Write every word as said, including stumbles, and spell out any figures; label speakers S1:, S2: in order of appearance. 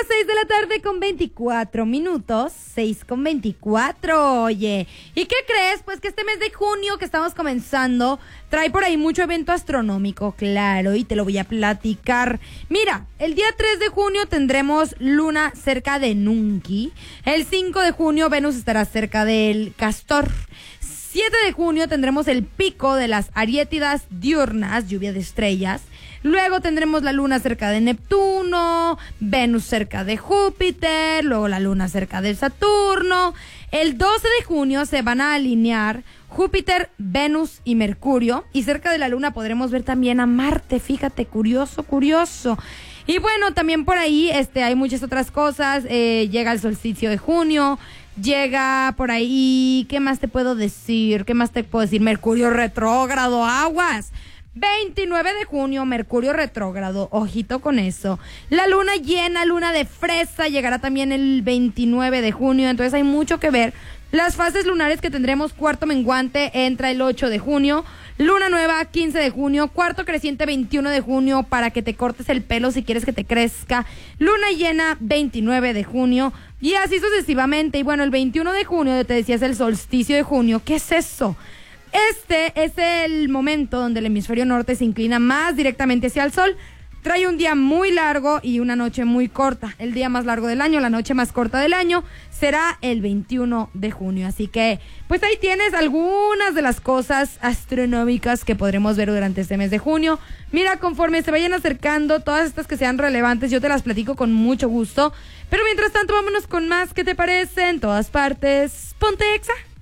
S1: las seis de la tarde con veinticuatro minutos, seis con veinticuatro, oye. ¿Y qué crees? Pues que este mes de junio que estamos comenzando trae por ahí mucho evento astronómico, claro, y te lo voy a platicar. Mira, el día tres de junio tendremos luna cerca de Nunqui. El cinco de junio Venus estará cerca del Castor. siete de junio tendremos el pico de las Ariétidas diurnas, lluvia de estrellas. Luego tendremos la luna cerca de Neptuno, Venus cerca de Júpiter, luego la luna cerca de Saturno. El doce de junio se van a alinear Júpiter, Venus y Mercurio. Y cerca de la luna podremos ver también a Marte, fíjate, curioso, curioso. Y bueno, también por ahí este, hay muchas otras cosas. Eh, llega el solsticio de junio. Llega por ahí, ¿qué más te puedo decir? ¿Qué más te puedo decir? Mercurio retrógrado, aguas. veintinueve de junio, Mercurio retrógrado, ojito con eso. La luna llena, luna de fresa, llegará también el veintinueve de junio, entonces hay mucho que ver. Las fases lunares que tendremos, cuarto menguante entra el ocho de junio, luna nueva quince de junio, cuarto creciente veintiuno de junio para que te cortes el pelo si quieres que te crezca, luna llena veintinueve de junio y así sucesivamente. Y bueno, el veintiuno de junio, te decía, es el solsticio de junio. ¿Qué es eso? Este es el momento donde el hemisferio norte se inclina más directamente hacia el sol. Trae un día muy largo y una noche muy corta. El día más largo del año, la noche más corta del año, será el veintiuno de junio. Así que, pues ahí tienes algunas de las cosas astronómicas que podremos ver durante este mes de junio. Mira, conforme se vayan acercando todas estas que sean relevantes, yo te las platico con mucho gusto. Pero mientras tanto, vámonos con más. ¿Qué te parece? En todas partes, ponte Exa.